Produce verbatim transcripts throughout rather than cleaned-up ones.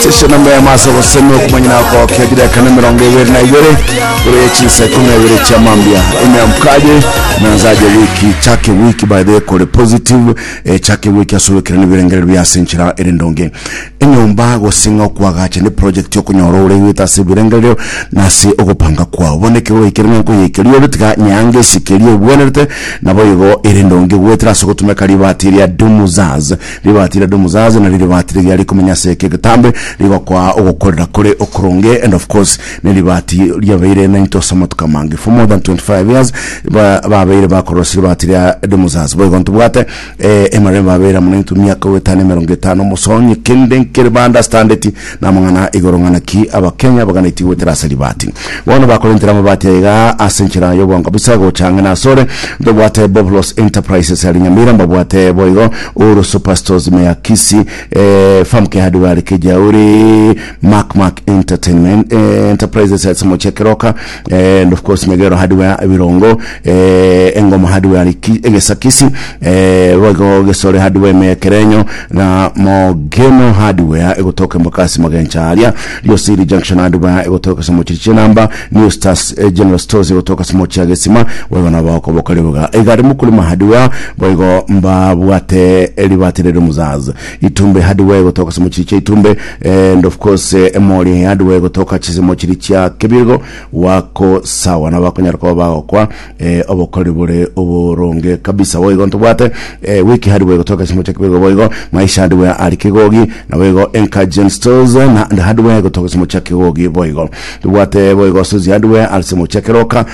station number ya maso kusema kumanyina kwa kiagida kana mirongo ibiri na ibiri kuri chisa kumi na ibiri cha mambia imeamkaje naanzaje wiki chake wiki by the way positive eh, chake wiki asuwekera nibirengere bya senchira erindonge enyomba gosinga kwa gache ni project yo kunyorore wita sibirengere nasi okupanga kwa boneke wikirimo ko yikiriyo bitka nyange sikiriyo bwenerete nabo yigo erindonge wetira sokutumeka libatiri ya dumuzaz libatiri dumuzaz na libatiri yali kumenya seke gatambe ligo kwa ogukorera kure okuronge and of course ne libati lyabeire ninto samatuka mange for more than twenty-five years babeire bakorosi libatiri ya dumuzaz boy gontu bwate eh emare babeira munentu myaka wetane mirongo itanu musonye kende kirba understand it na mwana igorongana ki abakenya baganiti wetira salibati wono bakolentera mabati ya asenchira yo bonga bisago changa na sore ndo bwate Boblos Enterprises ya Nyamira mbwate boygo uru superstores meya kisi eh famke hardware kejauri Mac Mac Entertainment eh, Enterprises ya samo chekeroka eh, and of course megero hardware birongo eh engoma hardware ki egesa kisi eh boygo gesore hardware meya kerenyo na mogeno hardware egotoka mbakasi magencharia yo city junction hardware egotoka samo chichinamba New Stars eh, General Stores egotoka samo chagesima wewe na bako bokalibuga egari mukuli mahadware boygo mba bwate elibatire muzaza itumbe hardware gotoka samo chiche itumbe and of course eh, emori hardware gotoka chizimo chiricha kebirgo wako sawa na bako nyarko bago kwa eh, obokolibure oboronge kabisa boygo ntubwate eh, wiki hardware gotoka chizimo chakebirgo boygo maisha hardware alikigogi na boygo Enkagen Stores na and hardware gotoka chizimo chakigogi boygo tubwate boygo suzi hardware alisimo chakeroka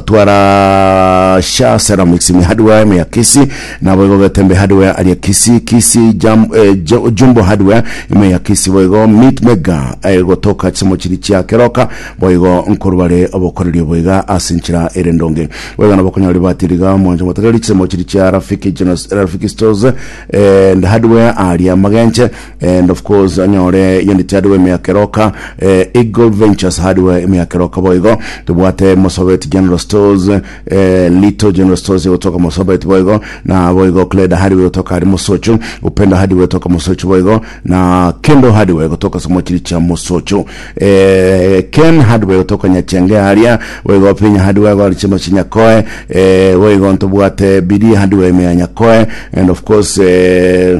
tukatwara sha ceramics mi hardware ya kisi na boygo gatembe hardware ali kisi kisi jam eh, jumbo hardware ya kisi boygo meat mega eh, gotoka chimo chiri cha keroka boygo nkorubare obokoreri boyga asinchira erendonge boyga nabokonyori batiriga monje motagari chimo chiri cha Rafiki General Rafiki Stores eh, and hardware ali amagenche and of course anyore yenditi hardware ya keroka eh, Eagle Ventures hardware ya keroka boygo tubwate Mosobet General Stores eh, Lito General Stores kutoka Mosobet boygo na boygo Kleda hardware kutoka hadi Mosocho upenda hardware kutoka Mosocho boygo na Kendo hardware kutoka Somochiri cha Mosocho eh, Ken hardware kutoka Nyachenge haria boygo pinya hardware kwa chimo chinyakoe eh, boygo ntubwate Bidi hardware me nyakoe and of course eh,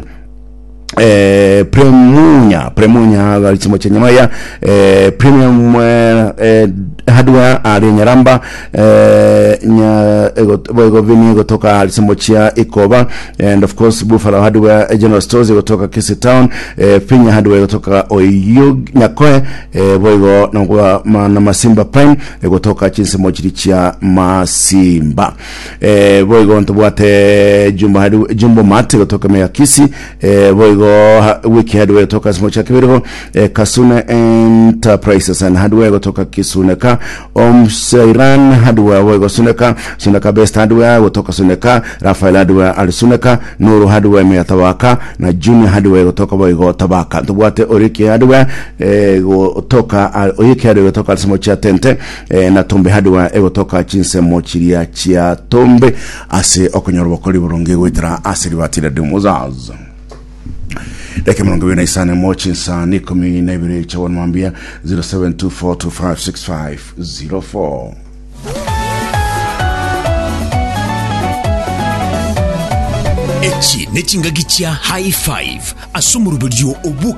eh premunya premunya galichimo chenyamaya eh premium eh hardware ali nyaramba eh nya boygo vini kutoka alisimo chia ikoba and of course Buffalo hardware General Stores kutoka Kisi Town eh pinya hardware kutoka Oyug nyakoe eh boygo nangwa na Masimba Prime eh, kutoka chinsimo chia Masimba eh boygo ntubwate Jumbo hardware Jumbo Mate kutoka Meya Kisi eh boygo wiki hardware kutoka Smocha Kibirgo eh, Kasune Enterprises and hardware kutoka Kisuneka Omseiran hardware boygo Suneka Suneka Best hardware kutoka Suneka Rafael hardware alisuneka Nuru hardware meyatawaka na Junior hardware kutoka boygo Tabaka tubwate Oriki hardware eh, kutoka Oriki hardware kutoka Smocha Tente eh, na Tombe hardware kutoka Chinse Mochiria Chia Tombe ase okonyoro bokoli burungi witra asiribatira dumuzaza Deke mlongo wina isane mochi nsa niko mi naibiri chawan mwambia zero seven two four two five six five zero four. Echi nechingagichia high five asumuru bilio obu